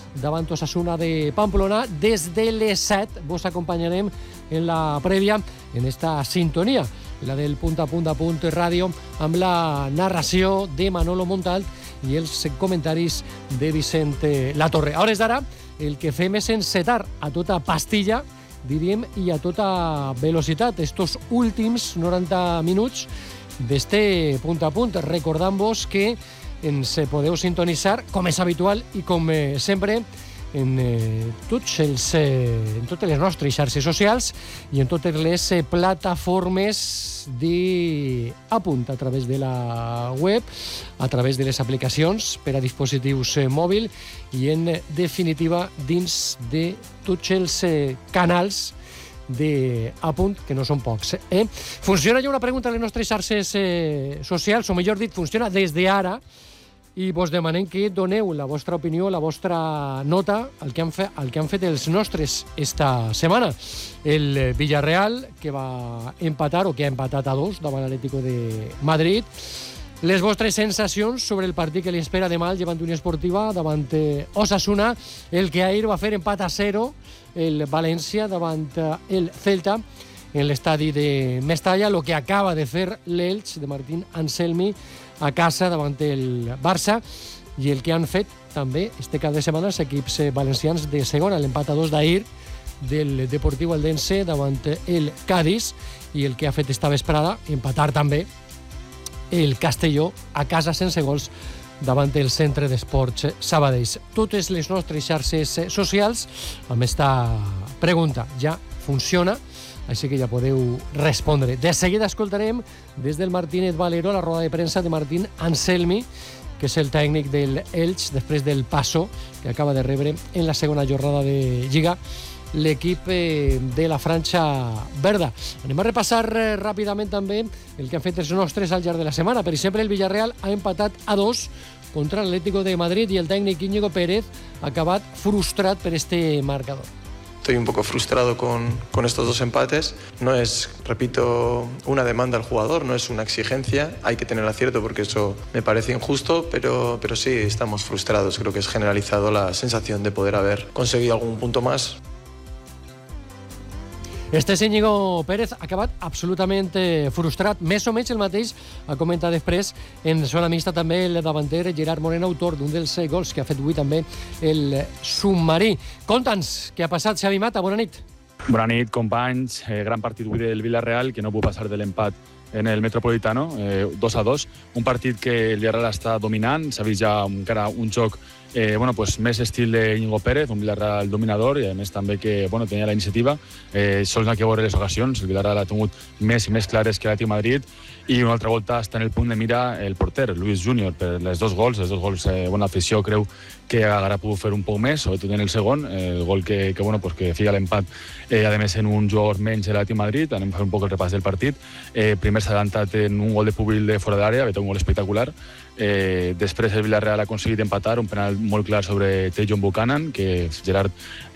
davant Osasuna de Pamplona. Des de les 7 vos acompanyarem en la prèvia, en esta sintonia, la del Punt a Punt Ràdio, amb la narració de Manolo Montalt i els comentaris de Vicent Latorre. A hores d'ara, el que fem és encetar a tota pastilla, diríem, i a tota velocitat estos últims 90 minuts d'este Punt a Punt, recordant-vos que ens podeu sintonitzar, com és habitual i com sempre, en totes les nostres xarxes socials i en totes les plataformes d'Apunt, a través de la web, a través de les aplicacions per a dispositius mòbil i, en definitiva, dins de tots els canals d'Apunt, que no són pocs. Funciona ja una pregunta a les nostres xarxes socials, o millor dit, funciona des d'ara, i vos demanem que doneu la vostra opinió, la vostra nota al que han fet els nostres esta setmana. El Villarreal, que va empatar, o que ha empatat a 2 davant l'Atlético de Madrid. Les vostres sensacions sobre el partit que li espera demà al Llevant Unió Esportiva davant Osasuna, el que ahir va fer empat a 0 el València davant el Celta en l'estadi de Mestalla, el que acaba de fer l'Elx de Martín Anselmi a casa davant el Barça, i el que han fet també este cap de setmana els equips valencians de segona, l'empat a 2 d'ahir del Deportiu Eldense davant el Cádiz, i el que ha fet esta vesprada, empatar també el Castelló a casa sense gols davant el Centre d'Esports Sabadell. Totes les nostres xarxes socials amb esta pregunta ja funciona, així que ja podeu respondre. De seguida escoltarem des del Martínez Valero la roda de premsa de Martín Anselmi, que és el tècnic del Elx, després del passo que acaba de rebre en la segona jornada de Lliga l'equip de la Franja Verda. Anem a repassar ràpidament també el que han fet els nostres al llarg de la setmana. Per exemple, el Villarreal ha empatat a 2 contra l'Atlético de Madrid i el tècnic Íñigo Pérez ha acabat frustrat per este marcador. Estoy un poco frustrado con estos 2 empates. No es, repito, una demanda al jugador, no es una exigencia. Hay que tener acierto porque eso me parece injusto, pero sí estamos frustrados. Creo que es generalizado la sensación de poder haber conseguido algún punto más. Este és Íñigo Pérez, ha acabat absolutament frustrat. Més o menys el mateix ha comentat després en zona mixta també el davanter Gerard Moreno, autor d'un dels gols que ha fet avui també el submarí. Conta'ns què ha passat, Xavi Mata, bona nit. Bona nit, companys. Gran partit avui del Villarreal, que no puc passar de l'empat en el Metropolitano, 2-2. Un partit que el Villarreal està dominant, s'ha vist ja encara un joc més estil d'Íñigo Pérez, un Villarreal dominador, i a més també que tenia la iniciativa. Sols n'ha que veure les ocasions, el Villarreal ha tingut més i més clares que l'Atlètic Madrid, i una altra volta està en el punt de mira el porter, Luis Júnior, per les dos gols. L'afició creu que haurà pogut fer un poc més, sobretot en el segon, el gol que fica l'empat, a més en un jugador menys de l'Atlètic Madrid. Anem a fer un poc el repàs del partit. Primer s'ha adelantat en un gol de Pubil de fora d'àrea, un gol espectacular. Després el Villarreal ha aconseguit empatar, un penal molt clar sobre Tejon Buchanan, que Gerard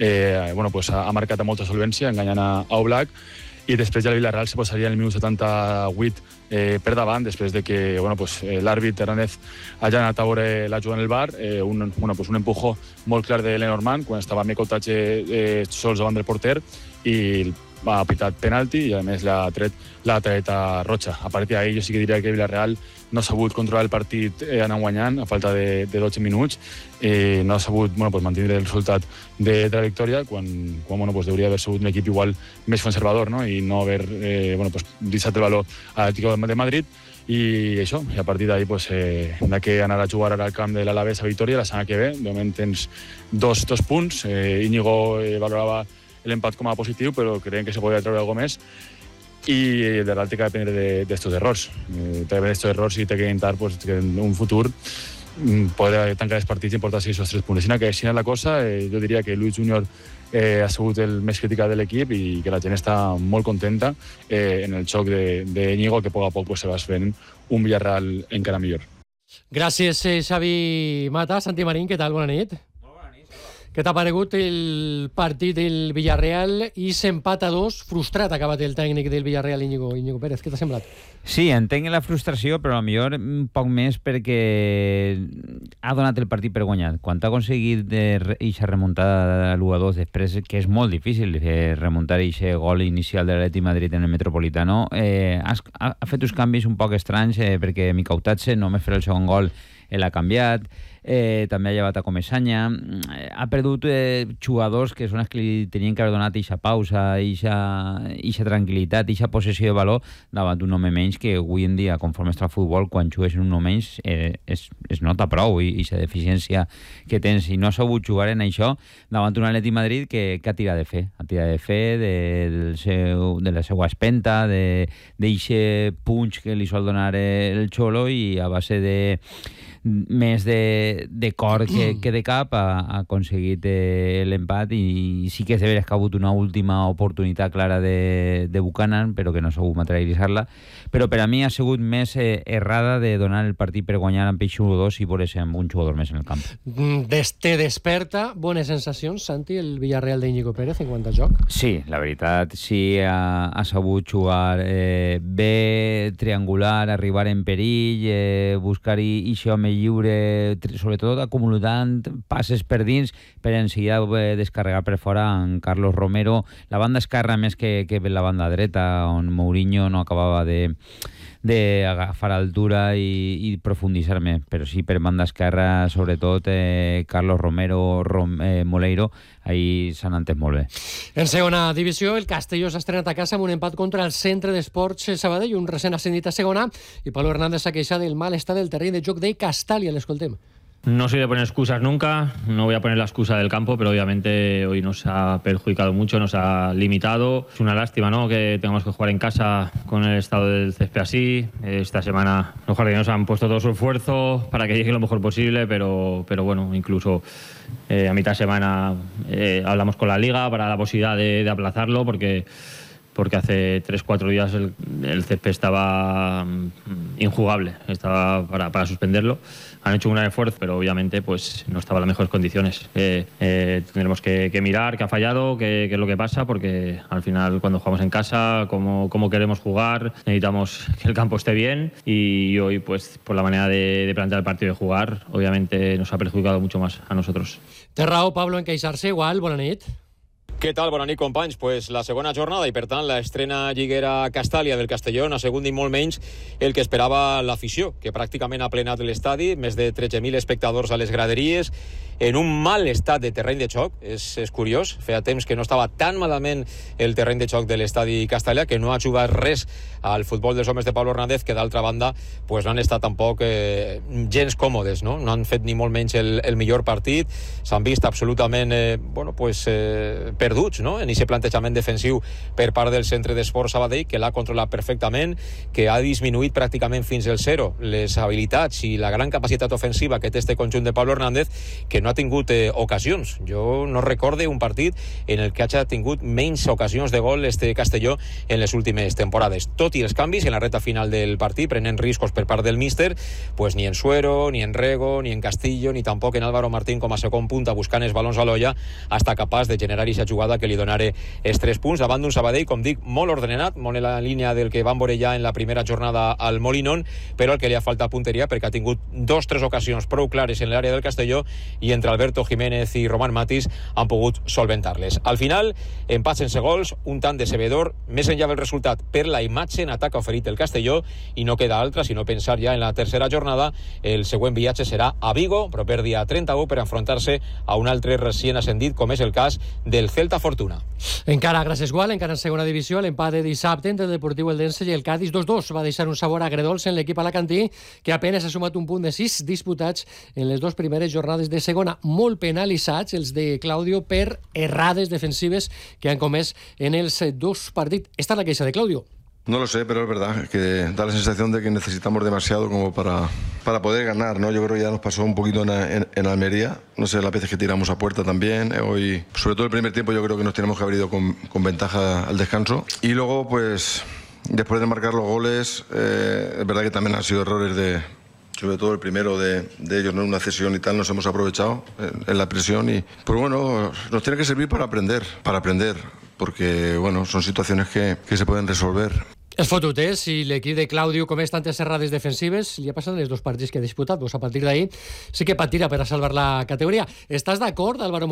ha marcat amb molta solvència, enganyant a Oblak, i després ja el Villarreal se posaria en el minut 78 per davant, després de que l'àrbit Hernández hagi anat a veure la jugada en el bar, un empujó molt clar de Lenormand quan estava amb Cotatge sols davant del porter, i va pitat penalti, i a més l'ha tret la targeta roja. A partir d'ahir jo sí que diria que Villarreal no ha sabut controlar el partit anant guanyant a falta de 12 minuts, no ha sabut mantenir el resultat de la victòria quan hauria d'haver sigut un equip igual més conservador, no? I no haver deixat el valor a l'Atlético de Madrid. I això, i a partir d'ahir hem de anar a jugar ara al camp de l'Alavés a Vitoria la setmana que ve. De moment tens dos punts. Íñigo valorava l'empat com a positiu, però creiem que se podria treure alguna més, i el Real té que dependre d'estos errors. I té que intentar que en un futur poder tancar els partits i portar 6 o 3 punts. Si no és la cosa, jo diria que Luis Júnior ha sigut el més criticat de l'equip i que la gent està molt contenta en el xoc d'Íñigo, que a poc a poc se va fent un Villarreal encara millor. Gràcies, Xavi Mata. Santi Marín, què tal? Bona nit. Molt bona nit. Què t'ha paregut el partit del Villarreal i s'empat a 2? Frustrat ha acabat el tècnic del Villarreal, Íñigo Pérez. Què t'ha semblat? Sí, entenc la frustració, però potser un poc més perquè ha donat el partit per guanyat. Quan ha aconseguit aquesta remuntada a l'1-2 després, que és molt difícil remuntar aquest gol inicial de l'Atlètic Madrid en el Metropolitano, ha fet uns canvis un poc estranys perquè Mikautatse només fer el segon gol l'ha canviat, també ha llevat a Comesaña, ha perdut jugadors que són els que li tenien que haver donat eixa pausa, eixa tranquil·litat, eixa possessió de valor davant d'un home menys, que avui en dia, conforme està el futbol, quan jugues en un home menys es nota prou eixa deficiència que tens, i no ha sabut jugar en això davant un Atlètic Madrid que ha tirat de fe de la seva espenta, d'eixe punch que li sol donar el Xolo, i a base de més de cor que de cap ha aconseguit l'empat, i sí que és de veres que ha hagut una última oportunitat clara de Buchanan, però que no ha sabut materialitzar-la. Però per a mi ha sigut més errada de donar el partit per guanyar amb peix 1-2 i voler ser amb un jugador més en el camp. Te desperta bones sensacions, Santi, el Villarreal d'Íñigo Pérez en quant a joc? Sí, la veritat, sí, ha sabut jugar bé, triangular, arribar en perill, buscar-hi aquest home lliure, sobretot acumulant passes per dins per en seguida descarregar per fora en Carlos Romero, la banda esquerra més que la banda dreta, on Mourinho no acabava d'agafar altura i profunditzar més, però sí per banda esquerra, sobretot Carlos Romero, Moleiro, ahir s'han entès molt bé. En segona divisió, el Castelló s'ha estrenat a casa amb un empat contra el Centre d'Esports Sabadell, un recent ascendit a segona, i Pablo Hernández s'ha queixat del mal estat del terreny de joc de Castalia. L'escoltem. No soy de poner excusas nunca, no voy a poner la excusa del campo, pero obviamente hoy nos ha perjudicado mucho, nos ha limitado. Es una lástima, ¿no?, que tengamos que jugar en casa con el estado del césped así. Esta semana los jardineros han puesto todo su esfuerzo para que llegue lo mejor posible, pero bueno, incluso a mitad de semana hablamos con la Liga para la posibilidad de aplazarlo, porque hace 3-4 días el césped estaba injugable, estaba para suspenderlo. Han hecho un gran esfuerzo, pero obviamente pues no estaba en las mejores condiciones. Tendremos que mirar qué ha fallado, qué es lo que pasa, porque al final cuando jugamos en casa, cómo queremos jugar, necesitamos que el campo esté bien, y hoy pues por la manera de plantear el partido y de jugar, obviamente nos ha perjudicado mucho más a nosotros. Té raó, Pablo, en queixar-se. Igual, bona nit. Què tal? Bona nit, companys. Pues la segona jornada i, per tant, l'estrena lliguera Castàlia del Castelló, una segunda i molt menys el que esperava l'afició, que pràcticament ha plenat l'estadi, més de 13.000 espectadors a les graderies, en un mal estat de terreny de xoc. És curiós, feia temps que no estava tan malament el terreny de xoc de l'estadi Castàlia, que no ha jugat res al futbol dels homes de Pablo Hernández, que d'altra banda pues no han estat tampoc gens còmodes, no han fet ni molt menys el millor partit, s'han vist absolutament perduts, no?, en aquest plantejament defensiu per part del Centre d'Esports Sabadell, que l'ha controlat perfectament, que ha disminuït pràcticament fins al zero les habilitats i la gran capacitat ofensiva que té este conjunt de Pablo Hernández, que no ha tingut ocasions. Jo no recorde un partit en el que hagi tingut menys ocasions de gol este Castelló en les últimes temporades. Tot i els canvis en la reta final del partit, prenent riscos per part del míster, pues ni en Suero, ni en Rego, ni en Castillo, ni tampoc en Álvaro Martín com a segon punta buscant els balons a l'olla, ha estat capaç de generar aquesta jugada que li donaré els 3 punts davant d'un Sabadell, com dic, molt ordenat, molt en la línia del que van veure ja en la primera jornada al Molinón, però el que li ha faltat punteria, perquè ha tingut 2-3 ocasions prou clares en l'àrea del Castelló, i entre Alberto Jiménez i Román Matis han pogut solventar-les. Al final, empat sense gols, un tant decebedor, més enllà del resultat per la imatge en atac oferit el Castelló, i no queda altra sinó pensar ja en la tercera jornada. El següent viatge serà a Vigo, proper dia 31, per enfrontar-se a un altre recient ascendit, com és el cas del Celta Fortuna. Encara, gràcies, Gual, encara en segona divisió, l'empat de dissabte entre el Deportiu Eldense i el Cádiz 2-2 va deixar un sabor agredolç en l'equip alacantí, que apenas ha sumat un punt de 6 disputats en les 2 primeres jornades de segona, molt penalitzats els de Claudio per errades defensives que han comès en els 2 partits. Esta és la queixa de Claudio. No lo sé, pero es verdad que da la sensación de que necesitamos demasiado como para poder ganar, ¿no? Yo creo que ya nos pasó un poquito en Almería, no sé, las veces que tiramos a puerta también. Hoy, sobre todo el primer tiempo, yo creo que nos tenemos que haber ido con ventaja al descanso. Y luego, pues, después de marcar los goles, es verdad que también han sido errores de sobre todo el primero de ellos, ¿no? Una cesión y tal, nos hemos aprovechado en la presión y, pues bueno, nos tiene que servir para aprender, porque, bueno, son situaciones que se pueden resolver. Es fotut, si l'equip de Claudio comeix tantes errades defensives, li ha passat en els 2 partits que ha disputat, doncs a partir d'ahir sí que patirà per a salvar la categoria. Estàs d'acord, Álvaro